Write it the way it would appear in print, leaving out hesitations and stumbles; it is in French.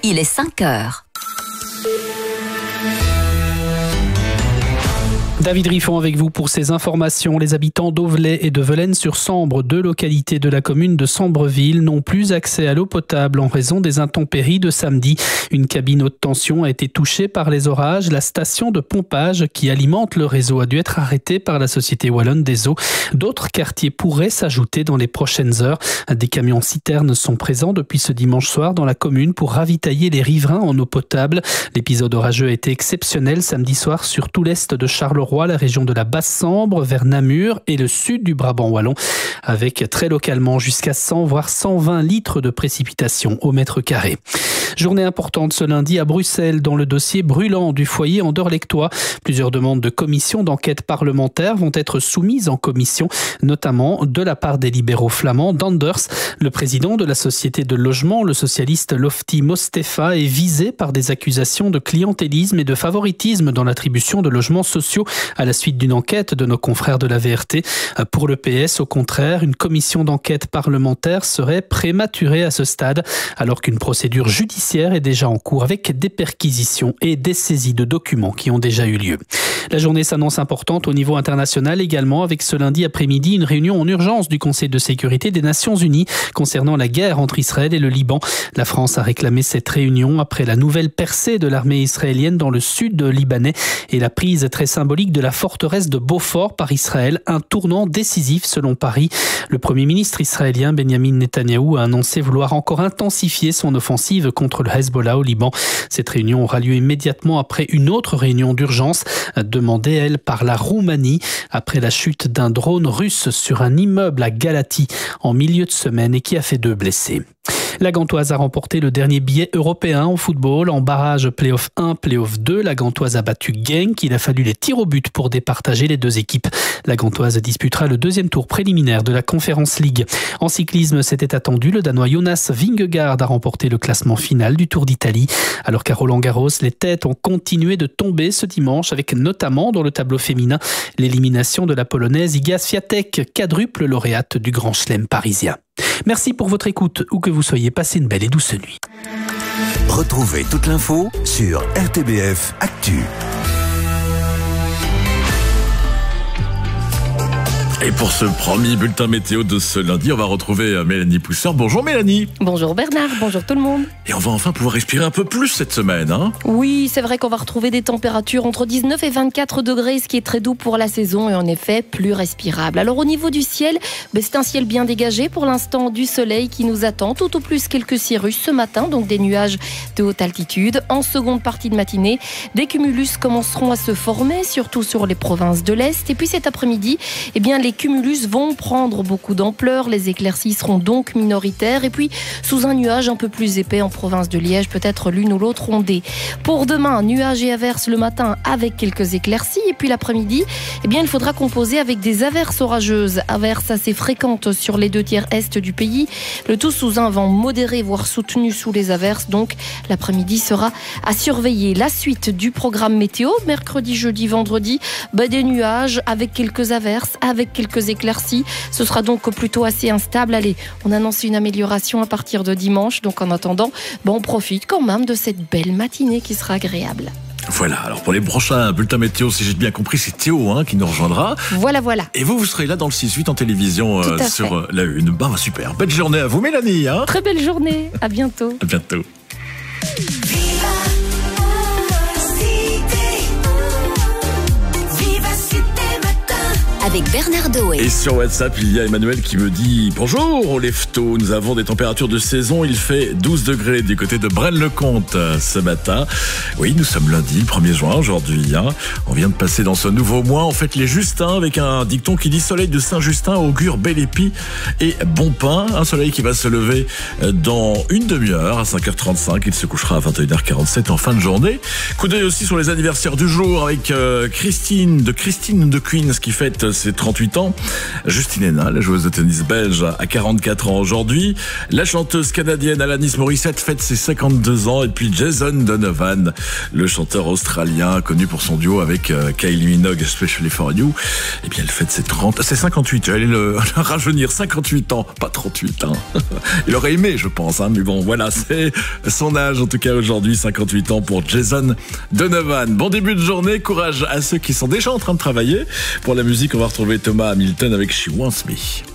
il est 5 heures. David Riffon avec vous pour ces informations. Les habitants d'Auvelais et de Velaines-sur-Sambre, deux localités de la commune de Sambreville, n'ont plus accès à l'eau potable en raison des intempéries de samedi. Une cabine haute tension a été touchée par les orages. La station de pompage qui alimente le réseau a dû être arrêtée par la Société Wallonne des Eaux. D'autres quartiers pourraient s'ajouter dans les prochaines heures. Des camions citernes sont présents depuis ce dimanche soir dans la commune pour ravitailler les riverains en eau potable. L'épisode orageux a été exceptionnel samedi soir sur tout l'est de Charleroi, la région de la Basse-Sambre, vers Namur et le sud du Brabant wallon, avec très localement jusqu'à 100 voire 120 litres de précipitations au mètre carré. Journée importante ce lundi à Bruxelles dans le dossier brûlant du foyer Anderlechtois. Plusieurs demandes de commission d'enquête parlementaire vont être soumises en commission, notamment de la part des libéraux flamands d'Anders. Le président de la société de logement, le socialiste Lofty Mostefa, est visé par des accusations de clientélisme et de favoritisme dans l'attribution de logements sociaux à la suite d'une enquête de nos confrères de la VRT. Pour le PS, au contraire, une commission d'enquête parlementaire serait prématurée à ce stade, alors qu'une procédure judiciaire est déjà en cours avec des perquisitions et des saisies de documents qui ont déjà eu lieu. La journée s'annonce importante au niveau international également, avec ce lundi après-midi une réunion en urgence du Conseil de sécurité des Nations Unies concernant la guerre entre Israël et le Liban. La France a réclamé cette réunion après la nouvelle percée de l'armée israélienne dans le sud libanais et la prise très symbolique de la forteresse de Beaufort par Israël, un tournant décisif selon Paris. Le Premier ministre israélien Benjamin Netanyahou a annoncé vouloir encore intensifier son offensive contre le Hezbollah au Liban. Cette réunion aura lieu immédiatement après une autre réunion d'urgence, demandée, elle, par la Roumanie, après la chute d'un drone russe sur un immeuble à Galatie en milieu de semaine et qui a fait 2 blessés. La Gantoise a remporté le dernier billet européen au football. En barrage play-off 1, play-off 2, la Gantoise a battu Genk. Il a fallu les tirs au but pour départager les deux équipes. La Gantoise disputera le deuxième tour préliminaire de la Conference League. En cyclisme, c'était attendu. Le Danois Jonas Vingegaard a remporté le classement final du Tour d'Italie. Alors qu'à Roland-Garros, les têtes ont continué de tomber ce dimanche, avec notamment dans le tableau féminin l'élimination de la Polonaise Iga Swiatek, quadruple lauréate du Grand Chelem parisien. Merci pour votre écoute, où que vous soyez, passez une belle et douce nuit. Retrouvez toute l'info sur RTBF Actu. Et pour ce premier bulletin météo de ce lundi, on va retrouver Mélanie Pousseur. Bonjour Mélanie. Bonjour Bernard, bonjour tout le monde. Et on va enfin pouvoir respirer un peu plus cette semaine, hein ? Oui, c'est vrai qu'on va retrouver des températures entre 19 et 24 degrés, ce qui est très doux pour la saison et en effet plus respirable. Alors au niveau du ciel, c'est un ciel bien dégagé pour l'instant, du soleil qui nous attend, tout au plus quelques cirrus ce matin, donc des nuages de haute altitude. En seconde partie de matinée, des cumulus commenceront à se former, surtout sur les provinces de l'Est. Et puis cet après-midi, les cumulus vont prendre beaucoup d'ampleur, les éclaircies seront donc minoritaires et puis sous un nuage un peu plus épais en province de Liège, peut-être l'une ou l'autre ondée. Pour demain, nuages et averses le matin avec quelques éclaircies et puis l'après-midi, il faudra composer avec des averses orageuses, averses assez fréquentes sur les 2 tiers est du pays, le tout sous un vent modéré voire soutenu sous les averses, donc l'après-midi sera à surveiller. La suite du programme météo, mercredi, jeudi, vendredi, des nuages avec quelques averses, avec quelques éclaircies. Ce sera donc plutôt assez instable. Allez, on annonce une amélioration à partir de dimanche. Donc en attendant, on profite quand même de cette belle matinée qui sera agréable. Voilà, alors pour les prochains bulletins météo, si j'ai bien compris, c'est Théo qui nous rejoindra. Voilà. Et vous serez là dans le 6-8 en télévision sur la Une. Super, belle journée à vous Mélanie. Très belle journée, à bientôt. À bientôt. Avec Bernard Doé. Et sur WhatsApp, il y a Emmanuel qui me dit « Bonjour au Lefto, nous avons des températures de saison, il fait 12 degrés du côté de Braine-le-Comte ce matin. » Oui, nous sommes lundi, le 1er juin aujourd'hui. On vient de passer dans ce nouveau mois, on fête les Justins avec un dicton qui dit « Soleil de Saint-Justin augure belle épi et bon pain ». Un soleil qui va se lever dans une demi-heure à 5h35, il se couchera à 21h47 en fin de journée. Coup d'œil aussi sur les anniversaires du jour avec Christine de Queens qui fête ses 38 ans. Justine Hénin, la joueuse de tennis belge, a 44 ans aujourd'hui. La chanteuse canadienne Alanis Morissette fête ses 52 ans. Et puis Jason Donovan, le chanteur australien connu pour son duo avec Kylie Minogue, Especially for You. Et bien, elle fête ses 58. Elle allait le rajeunir, 58 ans, pas 38 ans. Il aurait aimé, je pense, mais bon, voilà, c'est son âge, en tout cas aujourd'hui, 58 ans pour Jason Donovan. Bon début de journée, courage à ceux qui sont déjà en train de travailler. Pour la musique, on va retrouver Thomas Hamilton avec She Wants Me.